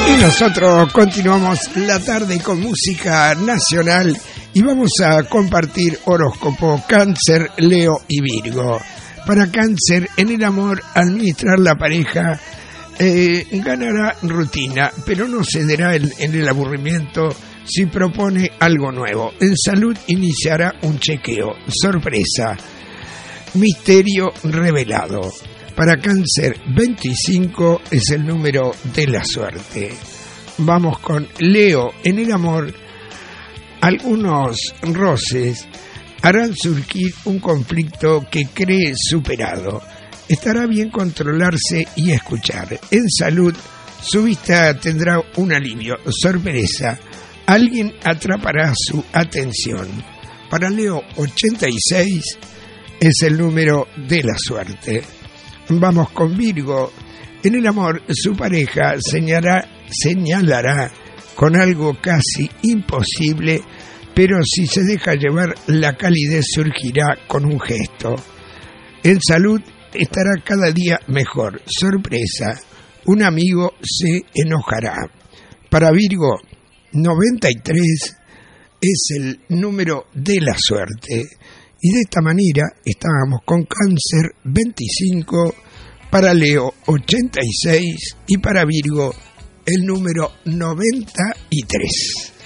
Y nosotros continuamos la tarde con música nacional y vamos a compartir horóscopo Cáncer, Leo y Virgo. Para Cáncer, en el amor, administrar la pareja ganará rutina, pero no cederá en el aburrimiento si propone algo nuevo. En salud iniciará un chequeo. Sorpresa. Misterio revelado. Para Cáncer, 25 es el número de la suerte. Vamos con Leo. En el amor, algunos roces harán surgir un conflicto que cree superado. Estará bien controlarse y escuchar. En salud, su vista tendrá un alivio. Sorpresa. Alguien atrapará su atención. Para Leo, 86 es el número de la suerte. Vamos con Virgo. En el amor, su pareja señalará con algo casi imposible, pero si se deja llevar, la calidez surgirá con un gesto. En salud, estará cada día mejor. Sorpresa. Un amigo se enojará. Para Virgo, 93 es el número de la suerte. Y de esta manera estábamos con Cáncer 25, para Leo 86 y para Virgo el número 93.